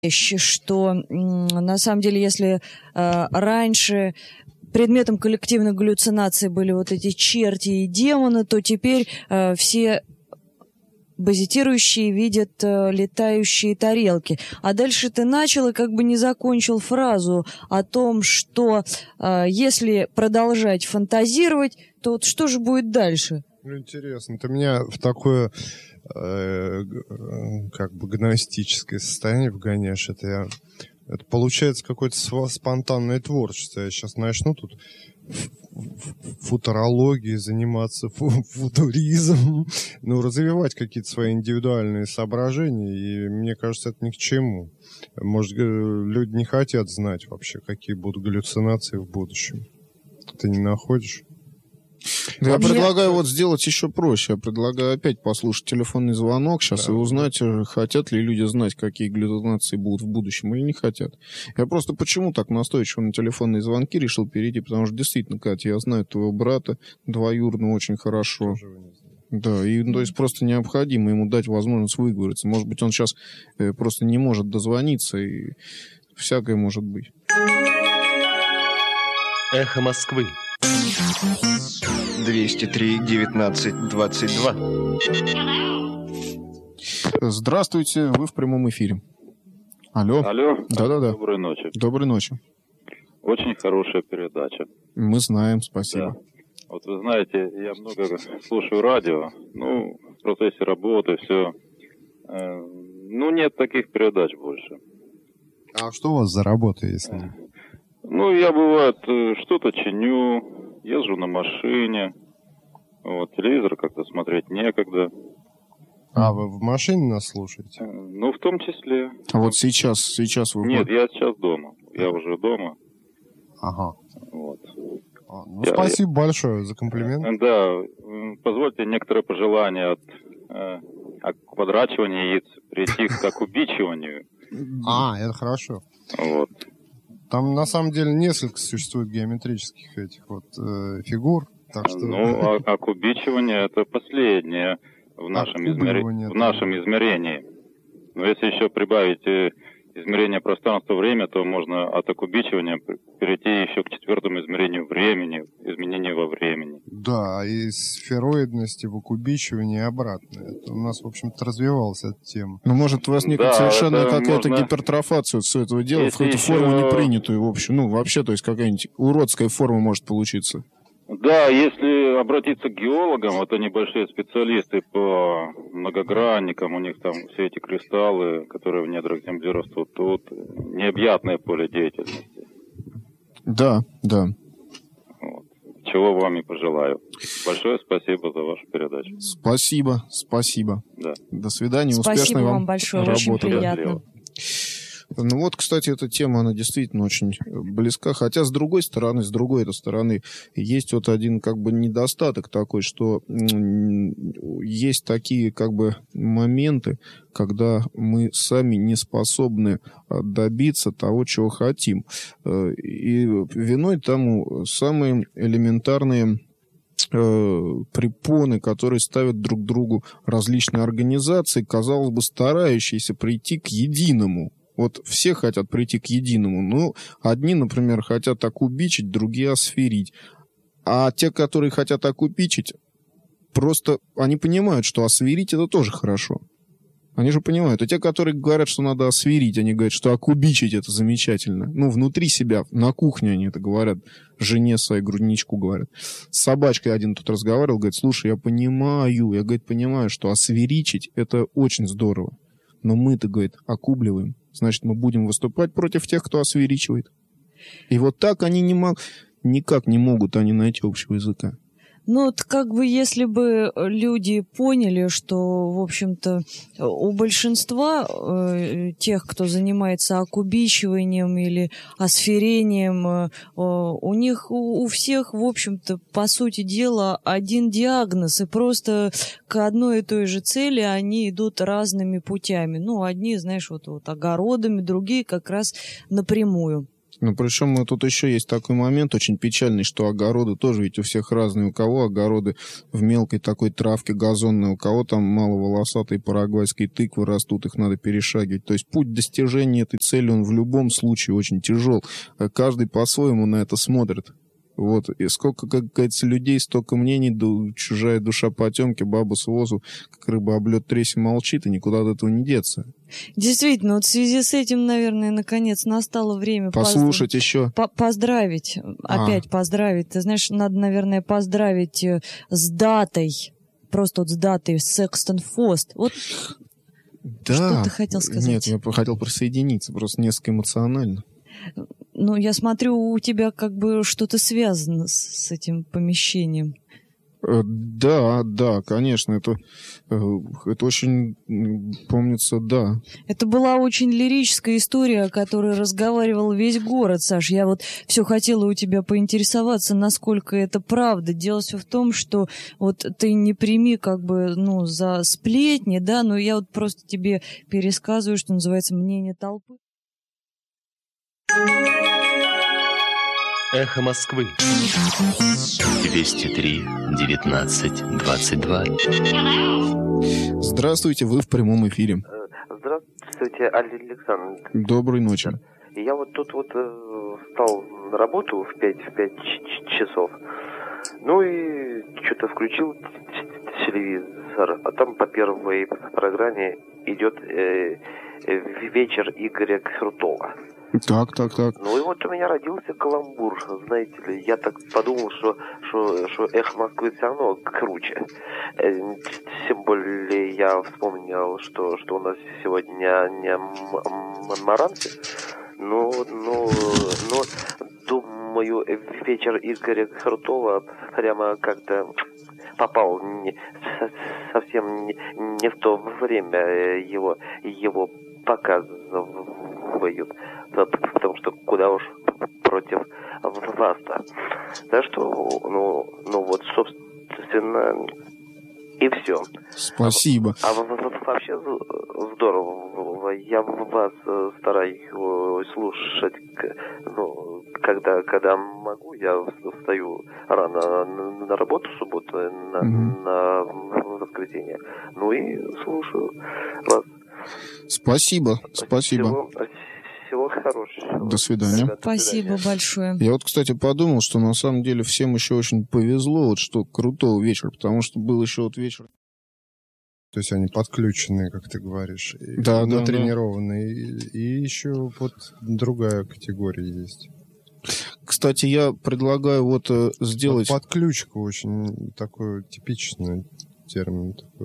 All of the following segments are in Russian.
что на самом деле, если раньше предметом коллективных галлюцинаций были вот эти черти и демоны, то теперь все базитирующие видят летающие тарелки. А дальше ты начал и как бы не закончил фразу о том, что если продолжать фантазировать, то вот что же будет дальше? Ну, интересно. Ты меня в такое как бы гностическое состояние вгоняешь. Это получается какое-то спонтанное творчество. Я сейчас начну тут футурологией заниматься, футуризмом, ну, развивать какие-то свои индивидуальные соображения, и мне кажется, это ни к чему. Может, люди не хотят знать вообще, какие будут галлюцинации в будущем. Ты не находишь? Я предлагаю вот сделать еще проще. Я предлагаю опять послушать телефонный звонок сейчас и узнать, хотят ли люди знать, какие галлюцинации будут в будущем или не хотят. Я просто почему так настойчиво на телефонные звонки решил перейти, потому что действительно, Катя, я знаю твоего брата двоюродного очень хорошо. Да, и то есть просто необходимо ему дать возможность выговориться. Может быть, он сейчас просто не может дозвониться, и всякое может быть. Эхо Москвы. 203-19-22. Здравствуйте, вы в прямом эфире. Алло. Да-да-да. Доброй ночи. Доброй ночи. Очень хорошая передача. Мы знаем, спасибо. Да. Вот вы знаете, я много слушаю радио, ну, в процессе работы, все. Ну, нет таких передач больше. А что у вас за работа, если... Ну, я, бывает, что-то чиню, езжу на машине, вот, телевизор как-то смотреть некогда. А вы в машине нас слушаете? Ну, в том числе. А вот сейчас вы... Нет, я сейчас дома, я уже дома. Ага. Вот. Ну, спасибо большое за комплимент. Да, позвольте некоторые пожелания от квадрачивания яиц прийти к окубичиванию. Это хорошо. Вот. Там на самом деле несколько существует геометрических этих вот фигур, так что... Ну, окубичивание это последнее в нашем измерении. Но если еще прибавить измерение пространства-время, то можно от окубичивания перейти еще к четвертому измерению времени, изменению во времени. Да, и сфероидности в окубичивании обратно. Это у нас, в общем-то, развивалась эта тема. Ну, может, возникнет совершенно какая-то гипертрофация всего этого дела, в какую-то форму непринятую, в общем. Ну, вообще, то есть какая-нибудь уродская форма может получиться. Да, если обратиться к геологам, это небольшие специалисты по многогранникам, у них там все эти кристаллы, которые в недрах Земли растут, тут необъятное поле деятельности. Да. Вот. Чего вам и пожелаю. Большое спасибо за вашу передачу. Спасибо. Да. До свидания, спасибо успешной вам большое, работы. очень приятно. Ну вот, кстати, эта тема, она действительно очень близка, хотя с другой этой стороны, есть вот один как бы недостаток такой, что есть такие как бы моменты, когда мы сами не способны добиться того, чего хотим. И виной тому самые элементарные препоны, которые ставят друг другу различные организации, казалось бы, старающиеся прийти к единому. Вот все хотят прийти к единому. Ну, одни, например, хотят окубичить, другие осферить. А те, которые хотят окубичить, просто они понимают, что осферить это тоже хорошо. Они же понимают. А те, которые говорят, что надо осферить, они говорят, что окубичить это замечательно. Ну, внутри себя, на кухне они это говорят. Жене своей, грудничку говорят. С собачкой один тут разговаривал, говорит, слушай, я понимаю, что осферичить это очень здорово. Но мы-то, говорит, окубливаем. Значит, мы будем выступать против тех, кто освиричивает. И вот так они никак не могут они найти общего языка. Ну, вот как бы если бы люди поняли, что, в общем-то, у большинства тех, кто занимается окубичиванием или осферением, у них у всех, в общем-то, по сути дела, один диагноз, и просто к одной и той же цели они идут разными путями. Ну, одни, знаешь, вот огородами, другие как раз напрямую. Ну, причем тут еще есть такой момент очень печальный, что огороды тоже ведь у всех разные. У кого огороды в мелкой такой травке газонной, у кого там маловолосатой парагвайской тыквы растут, их надо перешагивать. То есть путь достижения этой цели, он в любом случае очень тяжел. Каждый по-своему на это смотрит. Вот. И сколько, как говорится, людей, столько мнений, чужая душа потемки, баба с возу, как рыба об лед тресь молчит, и никуда от этого не деться. Действительно, вот в связи с этим, наверное, наконец настало время послушать еще. Поздравить. Опять поздравить. Ты знаешь, надо, наверное, поздравить с датой. Просто вот с датой Sexton Фост. Вот да. Что ты хотел сказать? Нет, я хотел присоединиться, просто несколько эмоционально. Ну, я смотрю, у тебя как бы что-то связано с этим помещением. Да, конечно, это очень, помнится, да. Это была очень лирическая история, о которой разговаривал весь город, Саш. Я вот все хотела у тебя поинтересоваться, насколько это правда. Дело все в том, что вот ты не прими как бы, за сплетни, да, но я вот просто тебе пересказываю, что называется, мнение толпы. Эхо Москвы. 203-19-22. Здравствуйте, вы в прямом эфире. Здравствуйте, Александр. Доброй ночи. Я вот тут встал на работу в 5 часов. Ну и что-то включил телевизор, а там по первой программе идет вечер Игоря Крутого. Так. Ну и вот у меня родился каламбур, знаете ли. Я так подумал, что «Эхо Москвы» все равно круче. Тем более я вспомнил, что у нас сегодня не Монмаранси. Ну, думаю, вечер Игоря Крутого прямо как-то попал совсем не в то время его показывают, потому что куда уж против вас-то. Так что, вот, собственно, и все. Спасибо. А вообще здорово. Я вас стараюсь слушать, когда могу. Я встаю рано на работу в субботу, на воскресенье. Ну и слушаю вас. Спасибо. Всего хорошего. До свидания. Спасибо большое. Я вот, кстати, подумал, что на самом деле всем еще очень повезло, вот что крутого вечера, потому что был еще вот вечер. То есть они подключенные, как ты говоришь, да, натренированные. И еще вот другая категория есть. Кстати, я предлагаю вот сделать... Вот подключка очень такой типичный термин. Такой.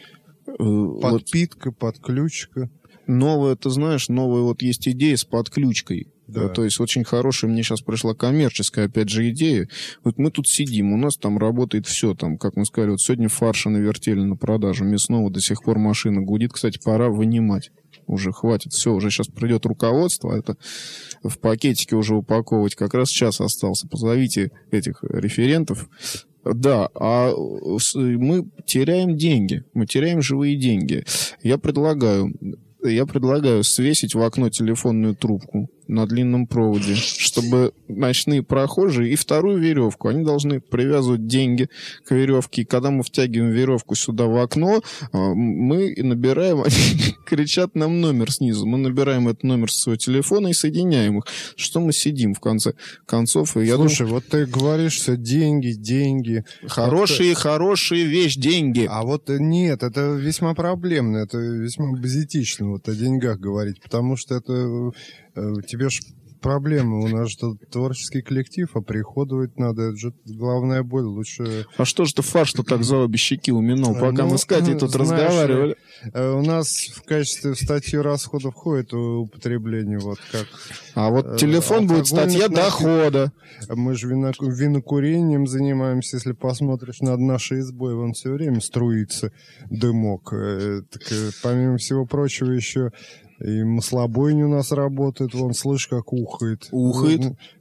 Подпитка, подключка. Новая, ты знаешь, новая вот есть идея с подключкой. Да. То есть очень хорошая, мне сейчас пришла коммерческая, опять же, идея. Вот мы тут сидим, у нас там работает все, там, как мы сказали, вот сегодня фарша навертели на продажу мясного, до сих пор машина гудит, кстати, пора вынимать. Уже хватит, все, уже сейчас придет руководство, это в пакетике уже упаковывать, как раз час остался. Позовите этих референтов. Да, а мы теряем деньги, мы теряем живые деньги. Я предлагаю свесить в окно телефонную трубку на длинном проводе, чтобы ночные прохожие и вторую веревку, они должны привязывать деньги к веревке, и когда мы втягиваем веревку сюда в окно, мы набираем, они кричат нам номер снизу, мы набираем этот номер со своего телефона и соединяем их. Что мы сидим в конце концов? И слушай, вот ты говоришь все деньги. Хорошие вещь, деньги. А вот нет, это весьма проблемно, это весьма базитично вот о деньгах говорить, потому что это тебе ж проблемы, у нас же творческий коллектив, а приходовать надо, это же главная боль, лучше... А что же ты фарш-то так за обе щеки уминал, пока мы с Катей тут разговаривали? У нас в качестве статьи расходов входит употребление вот как... А вот телефон будет статья дохода. Мы же винокурением занимаемся, если посмотришь над нашей избой, вон все время струится дымок. Так, помимо всего прочего еще... И маслобойня у нас работает, вон, слышь, как ухает. Ухает?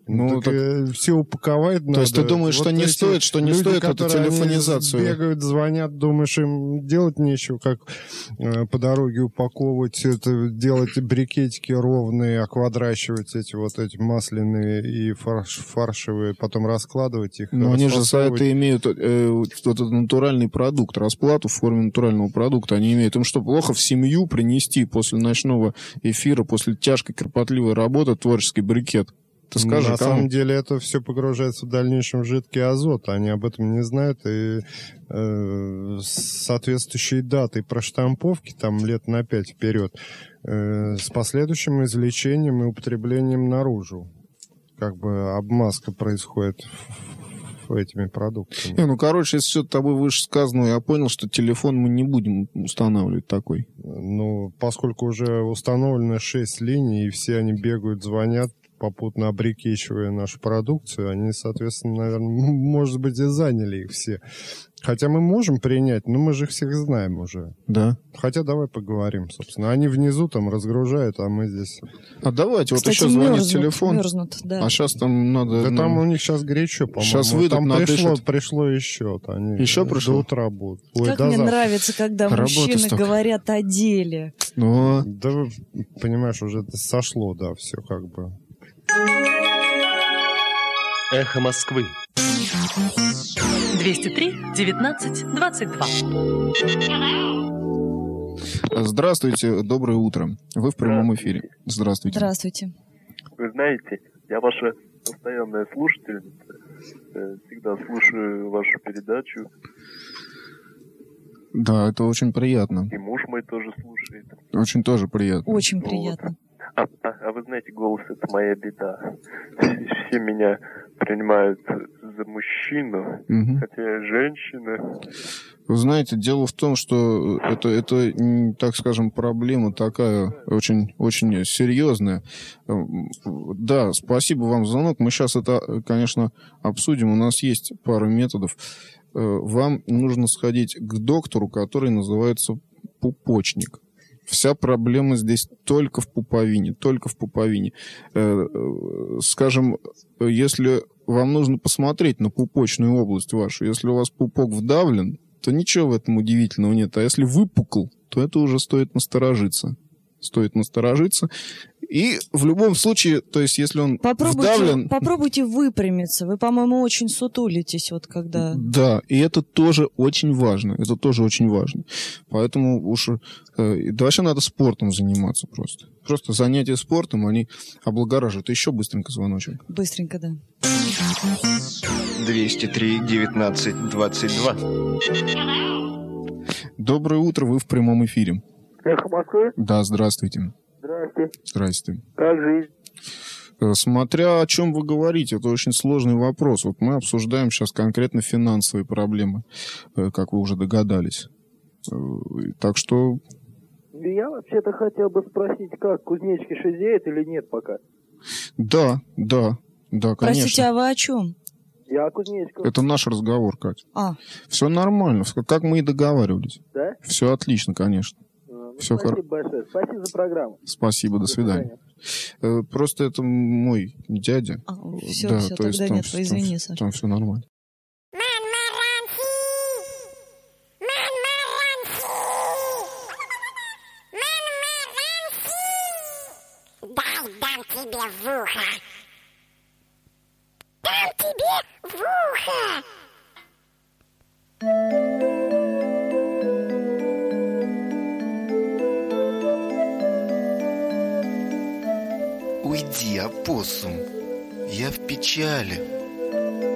Ну, так все упаковать надо. То есть ты думаешь, вот что не стоит, эту телефонизацию? Бегают, звонят, думаешь, им делать нечего, как по дороге упаковывать это, делать брикетики ровные, оквадрачивать эти масляные и фаршевые, потом раскладывать их. Но они же за это имеют вот этот натуральный продукт, расплату в форме натурального продукта они имеют. Им что, плохо в семью принести после ночного эфира, после тяжкой, кропотливой работы творческий брикет? Ты скажи, на самом деле это все погружается в дальнейшем в жидкий азот. Они об этом не знают. И соответствующие даты проштамповки там лет на 5 вперед с последующим извлечением и употреблением наружу. Как бы обмазка происходит этими продуктами. Если все тобой вышесказанного, я понял, что телефон мы не будем устанавливать такой. Поскольку уже установлено 6 линий, и все они бегают, звонят, попутно обрекечивая нашу продукцию, они, соответственно, наверное, может быть, и заняли их все. Хотя мы можем принять, но мы же их всех знаем уже. Да. Хотя давай поговорим, собственно. Они внизу там разгружают, а мы здесь... А давайте, кстати, вот еще звонит телефон. Мерзнут, да. А сейчас там надо... Да там у них сейчас горячо, по-моему. Сейчас выйдут, там надышат. пришло еще. Они еще пришло? До утра будут. Как мне нравится, когда мужчины говорят о деле. Да, понимаешь, уже это сошло, да, все как бы. Эхо Москвы. 203-19-22. Здравствуйте, доброе утро. Вы в прямом эфире. Здравствуйте. Здравствуйте. Вы знаете, я ваша постоянная слушательница. Всегда слушаю вашу передачу. Да, это очень приятно. И муж мой тоже слушает. Очень тоже приятно. Очень приятно. А вы знаете, голос — это моя беда. Все меня принимают за мужчину, хотя я женщина. Вы знаете, дело в том, что это, так скажем, проблема такая очень, очень серьезная. Да, спасибо вам за звонок. Мы сейчас это, конечно, обсудим. У нас есть пара методов. Вам нужно сходить к доктору, который называется пупочник. Вся проблема здесь только в пуповине, только в пуповине. Скажем, если вам нужно посмотреть на пупочную область вашу, если у вас пупок вдавлен, то ничего в этом удивительного нет. А если выпукл, то это уже стоит насторожиться. Стоит насторожиться. И в любом случае, то есть если он вдавлен... Попробуйте выпрямиться. Вы, по-моему, очень сутулитесь, вот когда... Да, и это тоже очень важно. Это тоже очень важно. Поэтому уж... Да вообще надо спортом заниматься просто. Просто занятия спортом, они облагораживают. Еще быстренько звоночек. Быстренько, да. 203-19-22. Доброе утро, вы в прямом эфире. Эхо Москвы? Да, здравствуйте. Здрасте. Здрасте. Как жизнь? Смотря о чем вы говорите, это очень сложный вопрос. Вот мы обсуждаем сейчас конкретно финансовые проблемы, как вы уже догадались. Так что... Я вообще-то хотел бы спросить, как кузнечики шизеют или нет пока? Да, конечно. Простите, а вы о чем? Я о кузнечиках. Это наш разговор, Катя. Все нормально, как мы и договаривались. Да? Все отлично, конечно. Спасибо большое. Спасибо за программу. Спасибо, до свидания. Просто это мой дядя. Все, да, тогда есть, нет, извини, Саша. Там все нормально. Дам тебе в ухо. Дам тебе в ухо. Уйди, опоссум, я в печали.